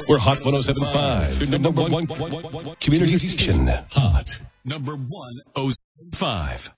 We're Hot 107.5, your number one community station. Hot number 107.5.